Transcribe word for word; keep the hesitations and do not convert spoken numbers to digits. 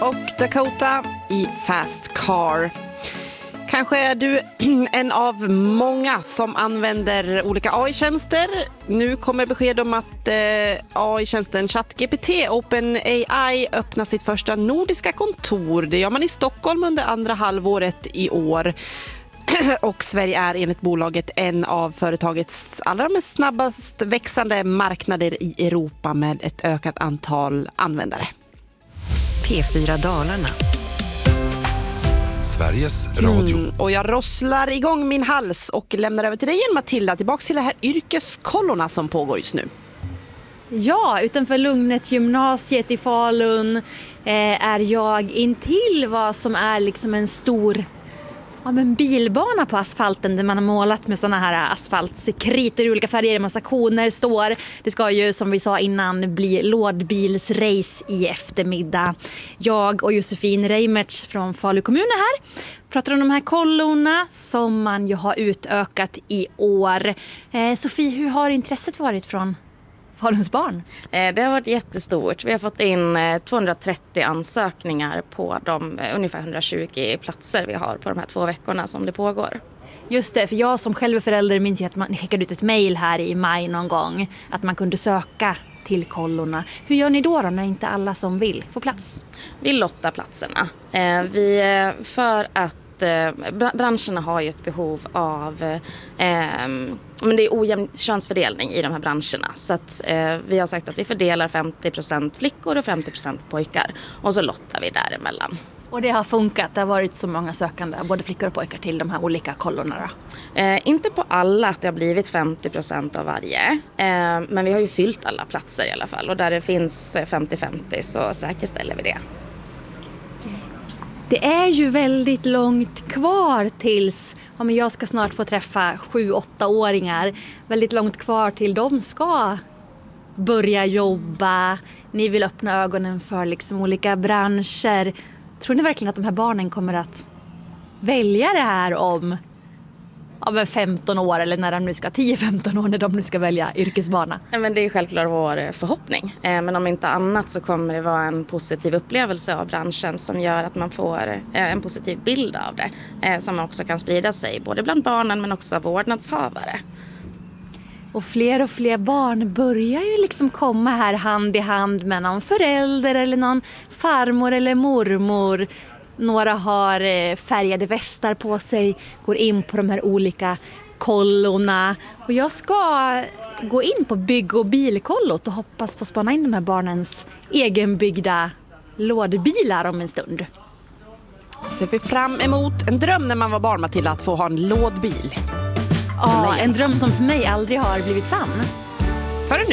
och Dakota i Fast Car. Kanske är du en av många som använder olika A I-tjänster. Nu kommer besked om att eh, A I-tjänsten ChatGPT OpenAI öppnar sitt första nordiska kontor. Det gör man i Stockholm under andra halvåret i år. Och Sverige är enligt bolaget en av företagets allra mest snabbast växande marknader i Europa med ett ökat antal användare. P fyra Dalarna. Sveriges Radio. Mm, och jag rosslar igång min hals och lämnar över till dig igen, Matilda, tillbaka till det här yrkeskollorna som pågår just nu. Ja, utanför Lugnet gymnasiet i Falun eh, är jag intill vad som är liksom en stor ja, men bilbana på asfalten där man har målat med såna här asfaltkriter i olika färger. En massa koner står. Det ska ju, som vi sa innan, bli lådbilsrace i eftermiddag. Jag och Josefin Reimertz från Falu kommun är här. Pratar om de här kollorna som man ju har utökat i år. Eh, Sofie, hur har intresset varit från Faluns barn? Det har varit jättestort. Vi har fått in tvåhundratrettio ansökningar på de ungefär hundratjugo platser vi har på de här två veckorna som det pågår. Just det, för jag som själv är förälder minns ju att man skickade ut ett mejl här i maj någon gång att man kunde söka till kollorna. Hur gör ni då, då när inte alla som vill får plats? Vi lottar platserna. Vi, för att branscherna har ju ett behov av eh, men det är ojämn könsfördelning i de här branscherna, så att eh, vi har sagt att vi fördelar femtio procent flickor och femtio procent pojkar och så lottar vi däremellan. Och det har funkat, det har varit så många sökande, både flickor och pojkar till de här olika kollorna då? Eh, inte på alla, att det har blivit femtio procent av varje, eh, men vi har ju fyllt alla platser i alla fall, och där det finns femtio femtio så säkerställer vi det. Det är ju väldigt långt kvar tills ja, men jag ska snart få träffa sju åtta-åringar. Väldigt långt kvar till de ska börja jobba. Ni vill öppna ögonen för liksom olika branscher. Tror ni verkligen att de här barnen kommer att välja det här om ja, femton år, eller när de nu ska tio femton år, när de nu ska välja yrkesbana? Ja, men det är självklart vår förhoppning. Eh, men om inte annat så kommer det vara en positiv upplevelse av branschen som gör att man får eh, en positiv bild av det. Eh, som också kan sprida sig både bland barnen men också av vårdnadshavare. Och fler och fler barn börjar ju liksom komma här hand i hand med någon förälder eller någon farmor eller mormor. Några har färgade västar på sig, går in på de här olika kollorna. Och jag ska gå in på bygg- och bilkollot och hoppas få spana in de här barnens egenbyggda lådbilar om en stund. Ser vi fram emot en dröm när man var barn, Matilda, att få ha en lådbil. Ja, en dröm som för mig aldrig har blivit sann.